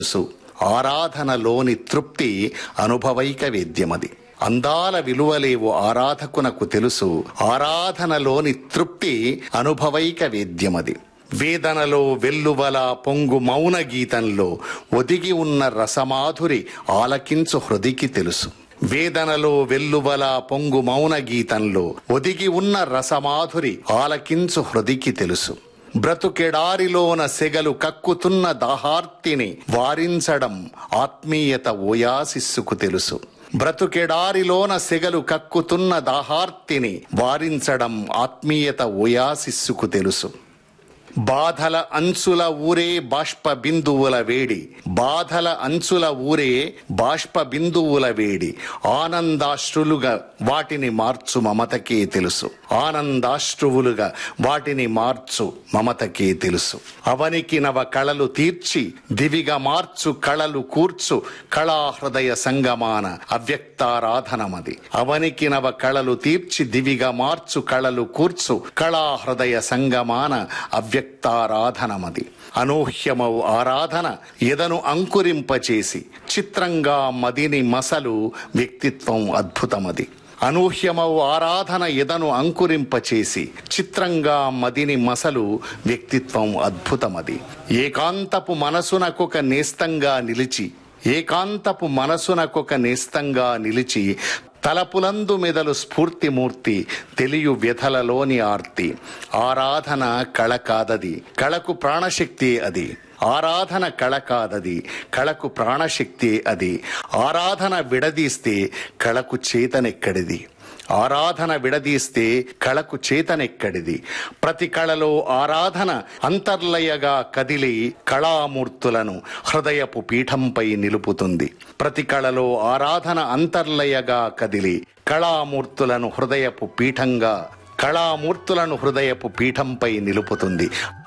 ఆరాధనలోని తృప్తి అనుభవైక వేద్యమది. అందాల విలువలేవు ఆరాధకునకు తెలుసు, ఆరాధనలోని తృప్తి అనుభవైక వేద్యమది. వేదనలో వెల్లువల పొంగు మౌన గీతంలో ఒదిగి ఉన్న రసమాధురి ఆలకించు హృదికి తెలుసు. వేదనలో వెల్లువల పొంగు మౌన గీతంలో ఒదిగి ఉన్న రసమాధురి ఆలకించు హృదికి తెలుసు. బ్రతుకెడారిలోన సెగలు కక్కుతున్న దాహార్తిని వారించడం ఆత్మీయత ఓయాసిస్సుకు తెలుసు. బ్రతుకెడారిలోన సెగలు కక్కుతున్న దాహార్తిని వారించడం ఆత్మీయత ఓయాసిస్సుకు తెలుసు. బాధల అంచుల ఊరే బాష్ప బిందువుల వేడి, బాధల అంచుల ఊరే బాష్ప బిందువుల వేడి, ఆనందాశ్రులుగా వాటిని మార్చు మమతకే తెలుసు. ఆనందాశ్రువులుగా వాటిని మార్చు మమతకే తెలుసు. అవనికి నవ కళలు తీర్చి దివిగా మార్చు కళలు కూర్చు కళాహృదయ సంగమాన అవ్యక్తారాధనమది. అవనికి నవ కళలు తీర్చి దివిగా మార్చు కళలు కూర్చు కళాహృదయ సంగమాన అవ్యక్తారాధనమది. అనూహ్యమవు ఆరాధన ఎదను అంకురింపచేసి చిత్రంగా మదిని మసలు వ్యక్తిత్వం అద్భుతమది. అనూహ్యమవు ఆరాధన ఎదను అంకురింపచేసి చిత్రంగా మదిని మసలు వ్యక్తిత్వం అద్భుతమది. ఏకాంతపు మనసునకొక నేస్తంగా నిలిచి, ఏకాంతపు మనసునకొక నేస్తంగా నిలిచి తలపులందు మెదలు స్ఫూర్తిమూర్తి తెలియు వ్యధలలోని ఆర్తి. ఆరాధన కళ కాదది, కళకు ప్రాణశక్తి అది. ఆరాధన కళ కాదది, కళకు ప్రాణశక్తి అది. ఆరాధన విడదీస్తే కళకు చేతనెక్కడిది. ఆరాధన విడదీస్తే కళకు చేతనెక్కడిది. ప్రతి కళలో ఆరాధన అంతర్లయగా కదిలి కళామూర్తులను హృదయపు పీఠంపై నిలుపుతుంది. ప్రతి కళలో ఆరాధన అంతర్లయగా కదిలి కళామూర్తులను హృదయపు పీఠంపై నిలుపుతుంది.